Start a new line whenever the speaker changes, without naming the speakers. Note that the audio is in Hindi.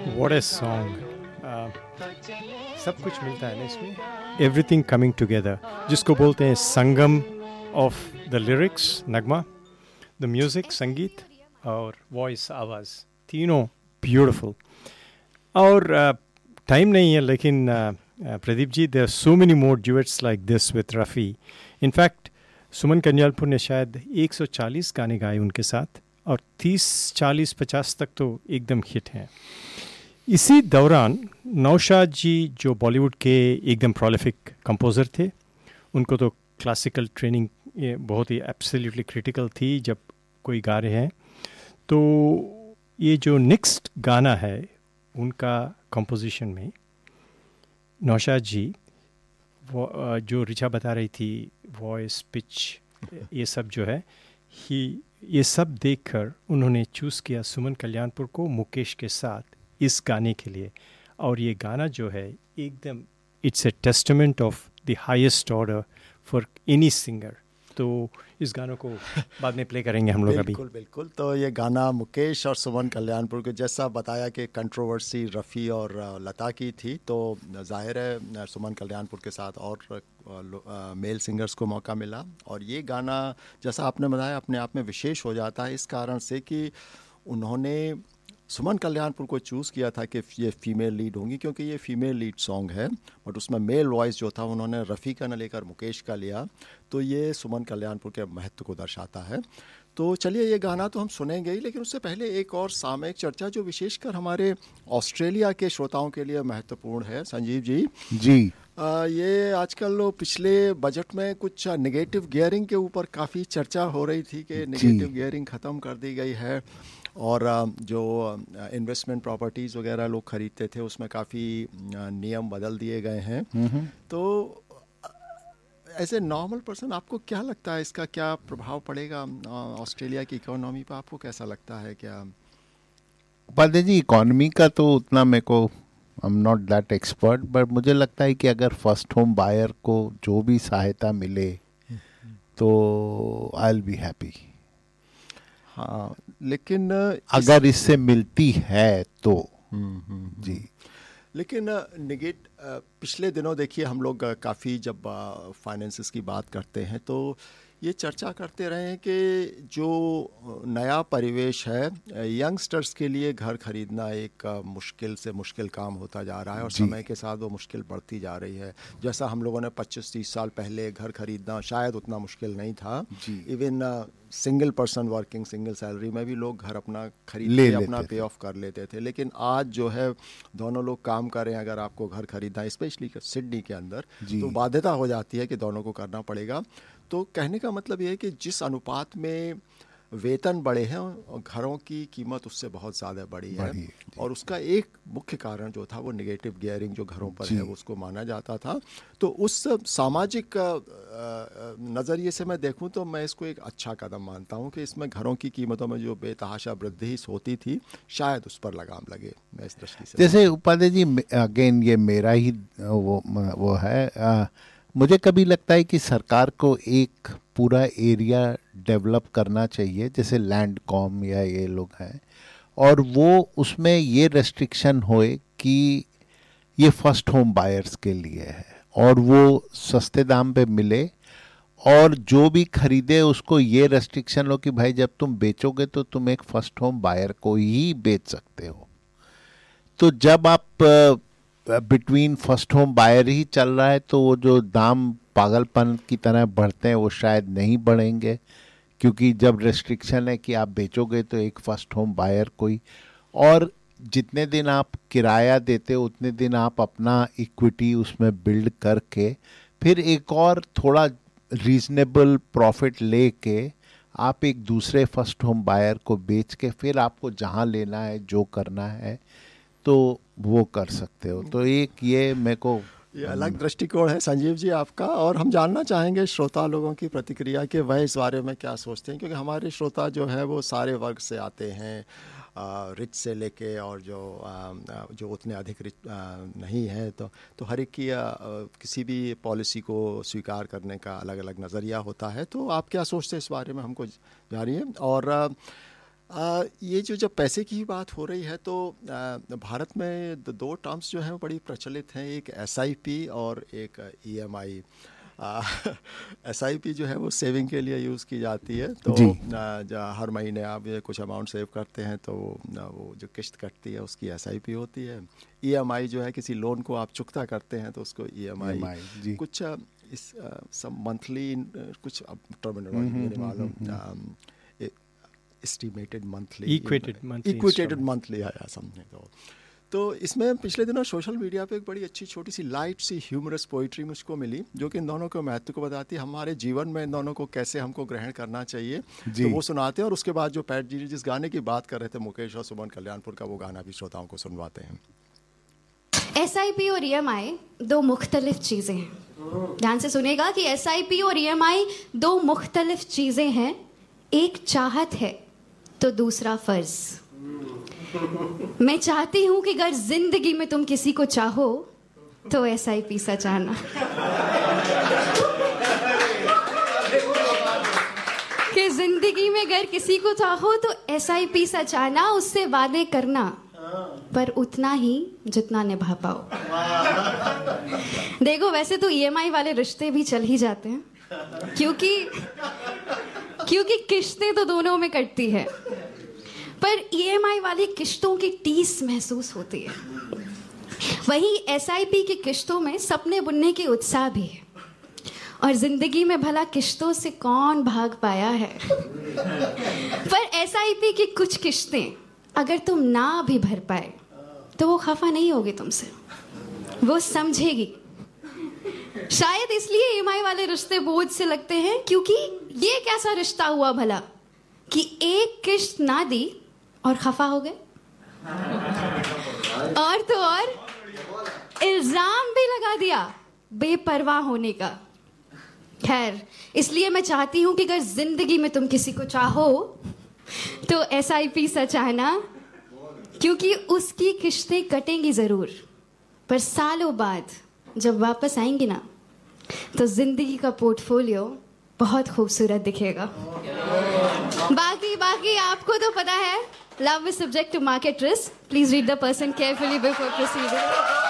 What a song. Uh, सब कुछ मिलता है ना इसमें, एवरीथिंग कमिंग टुगेदर, जिसको बोलते हैं संगम of the lyrics, Nagma, the music, संगीत और वॉइस, आवाज़, तीनों ब्यूटीफुल. और टाइम नहीं है, लेकिन Pradeep ji, there are so many more duets like this with Rafi. In fact सुमन कन्यालपुर ने शायद 140 गाने गाए उनके साथ, और 30, 40, 50 तक तो एकदम हिट हैं. इसी दौरान नौशाद जी, जो बॉलीवुड के एकदम प्रोलिफिक कंपोज़र थे, उनको तो क्लासिकल ट्रेनिंग ये बहुत ही एब्सोल्युटली क्रिटिकल थी जब कोई गा रहे हैं. तो ये जो नेक्स्ट गाना है उनका कंपोजिशन में, नौशाद जी वो जो रिचा बता रही थी, वॉइस, पिच, ये सब जो है, ये सब देखकर उन्होंने चूज़ किया सुमन कल्याणपुर को मुकेश के साथ इस गाने के लिए. और ये गाना जो है एकदम, it's a testament of the highest order for any singer. तो इस गानों को बाद में प्ले करेंगे हम लोग अभी.
बिल्कुल बिल्कुल. तो ये गाना मुकेश और सुमन कल्याणपुर के, जैसा बताया कि कंट्रोवर्सी रफ़ी और लता की थी, तो जाहिर है सुमन कल्याणपुर के साथ और मेल सिंगर्स को मौका मिला. और ये गाना, जैसा आपने बताया, अपने आप में विशेष हो जाता है इस कारण से कि उन्होंने सुमन कल्याणपुर को चूज़ किया था कि ये फीमेल लीड होंगी, क्योंकि ये फीमेल लीड सॉन्ग है, बट उसमें मेल वॉइस जो था उन्होंने रफ़ी का न लेकर मुकेश का लिया. तो ये सुमन कल्याणपुर के महत्व को दर्शाता है. तो चलिए, ये गाना तो हम सुनेंगे ही, लेकिन उससे पहले एक और सामयिक चर्चा जो विशेषकर हमारे ऑस्ट्रेलिया के श्रोताओं के लिए महत्वपूर्ण है. संजीव जी
जी,
ये आजकल पिछले बजट में कुछ नेगेटिव गियरिंग के ऊपर काफ़ी चर्चा हो रही थी कि नेगेटिव गियरिंग ख़त्म कर दी गई है, और जो इन्वेस्टमेंट प्रॉपर्टीज़ वगैरह लोग ख़रीदते थे उसमें काफ़ी नियम बदल दिए गए हैं. तो एज ए नॉर्मल पर्सन आपको क्या लगता है, इसका क्या प्रभाव पड़ेगा ऑस्ट्रेलिया की इकोनॉमी पर? आपको कैसा लगता है? क्या
उपाध्याय जी, इकोनॉमी का तो उतना मेरे को, I am not that expert, but मुझे लगता है कि अगर फर्स्ट होम बायर को जो भी सहायता मिले तो आई विल बी हैप्पी.
हाँ, लेकिन
अगर इससे मिलती है तो जी.
लेकिन पिछले दिनों देखिए, हम लोग काफ़ी जब फाइनेंसेस की बात करते हैं तो ये चर्चा करते रहे हैं कि जो नया परिवेश है, यंगस्टर्स के लिए घर खरीदना एक मुश्किल से मुश्किल काम होता जा रहा है, और समय के साथ वो मुश्किल बढ़ती जा रही है. जैसा हम लोगों ने 25-30 साल पहले घर खरीदना शायद उतना मुश्किल नहीं था. Even single person working single salary में भी लोग घर अपना खरीद के अपना पे ऑफ कर लेते थे. लेकिन आज जो है, दोनों लोग काम करें, अगर आपको घर खरीदना है, स्पेशली सिडनी के अंदर, तो बाध्यता हो जाती है कि दोनों को करना पड़ेगा. तो कहने का मतलब ये है कि जिस अनुपात में वेतन बढ़े हैं, घरों की कीमत उससे बहुत ज़्यादा बढ़ी है. और उसका एक मुख्य कारण जो था वो नेगेटिव गियरिंग जो घरों पर है, उसको माना जाता था. तो उस सामाजिक नज़रिए से मैं देखूं तो मैं इसको एक अच्छा कदम मानता हूं कि इसमें घरों की कीमतों में जो बेतहाशा वृद्धि होती थी, शायद उस पर लगाम लगे. मैं इस दृष्टि से,
जैसे उपाध्याय जी, अगेन ये मेरा ही वो है, मुझे कभी लगता है कि सरकार को एक पूरा एरिया डेवलप करना चाहिए, जैसे लैंड कॉम या ये लोग हैं, और वो उसमें ये रेस्ट्रिक्शन होए कि ये फर्स्ट होम बायर्स के लिए है, और वो सस्ते दाम पे मिले, और जो भी खरीदे उसको ये रेस्ट्रिक्शन हो कि भाई जब तुम बेचोगे तो तुम एक फर्स्ट होम बायर को ही बेच सकते हो. तो जब आप बिटवीन फर्स्ट होम बायर ही चल रहा है तो वो जो दाम पागलपन की तरह बढ़ते हैं वो शायद नहीं बढ़ेंगे, क्योंकि जब रेस्ट्रिक्शन है कि आप बेचोगे तो एक फर्स्ट होम बायर कोई, और जितने दिन आप किराया देते हो उतने दिन आप अपना इक्विटी उसमें बिल्ड करके फिर एक और थोड़ा रीजनेबल प्रॉफिट लेके आप एक दूसरे फर्स्ट होम बायर को बेच के फिर आपको जहाँ लेना है, जो करना है, तो वो कर सकते हो. तो एक ये मेरे को
ये अलग दृष्टिकोण है संजीव जी आपका, और हम जानना चाहेंगे श्रोता लोगों की प्रतिक्रिया कि वह इस बारे में क्या सोचते हैं, क्योंकि हमारे श्रोता जो है वो सारे वर्ग से आते हैं, रिच से लेके और जो उतने अधिक रिच नहीं है. तो हर एक की किसी भी पॉलिसी को स्वीकार करने का अलग अलग नज़रिया होता है. तो आप क्या सोचते हैं इस बारे में, हमको जानिए. और ये जो जब पैसे की बात हो रही है तो भारत में दो टर्म्स जो हैं वो बड़ी प्रचलित हैं, एक SIP और एक EMI। SIP जो है वो सेविंग के लिए यूज़ की जाती है, तो हर महीने आप ये कुछ अमाउंट सेव करते हैं तो वो जो किस्त कटती है उसकी SIP होती है। EMI जो है किसी लोन को आप चुकता करते हैं तो उसको EMI कुछ इस सब मंथली कुछ टर्मिनोलॉजी नहीं मालूम, एस्टिमेटेड मंथली, इक्वेटेड मंथली है समथिंग। तो इसमें पिछले दिनों सोशल मीडिया पे एक बड़ी अच्छी छोटी सी लाइट सी ह्यूमरस पोइट्री मुझको मिली जो कि इन दोनों के महत्व को बताती है, हमारे जीवन में इन दोनों को कैसे हमको ग्रहण करना चाहिए। तो वो सुनाते हैं और उसके बाद जो पैट जी जिस गाने की बात कर रहे थे मुकेश और सुमन कल्याणपुर का, वो गाना भी श्रोताओं को सुनवाते हैं।
SIP और EMI दो मुख्तलिफ चीज़ें हैं। ध्यान से सुनेगा कि SIP और EMI दो मुख्तलिफ चीज़ें हैं। एक चाहत है तो दूसरा फर्ज। मैं चाहती हूं कि अगर जिंदगी में तुम किसी को चाहो तो SIP सा चाहना। कि जिंदगी में अगर किसी को चाहो तो SIP सा चाहना, उससे वादे करना पर उतना ही जितना निभा पाओ। देखो वैसे तो EMI वाले रिश्ते भी चल ही जाते हैं क्योंकि किश्तें तो दोनों में कटती है, पर EMI वाली किश्तों की टीस महसूस होती है। वहीं SIP की किश्तों में सपने बुनने के उत्साह भी है। और जिंदगी में भला किश्तों से कौन भाग पाया है। पर SIP की कुछ किश्तें अगर तुम ना भी भर पाए तो वो खफा नहीं होगी तुमसे, वो समझेगी। शायद इसलिए EMI वाले रिश्ते बोझ से लगते हैं, क्योंकि ये कैसा रिश्ता हुआ भला कि एक किश्त ना दी और खफा हो गए। और तो और इल्जाम भी लगा दिया बेपरवाह होने का। खैर, इसलिए मैं चाहती हूं कि अगर जिंदगी में तुम किसी को चाहो तो SIP सा चाहना, क्योंकि उसकी किश्तें कटेंगी जरूर, पर सालों बाद जब वापस आएंगी ना तो जिंदगी का पोर्टफोलियो बहुत खूबसूरत दिखेगा। बाकी आपको तो पता है, love is subject to market risk. Please read the person carefully before proceeding.